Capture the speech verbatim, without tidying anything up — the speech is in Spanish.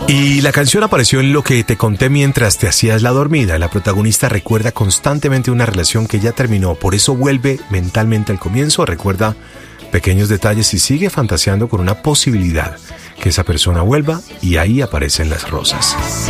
Y la canción apareció en Lo que te conté mientras te hacías la dormida. La protagonista recuerda constantemente una relación que ya terminó, por eso vuelve mentalmente al comienzo, recuerda pequeños detalles y sigue fantaseando con una posibilidad, que esa persona vuelva, y ahí aparecen las rosas.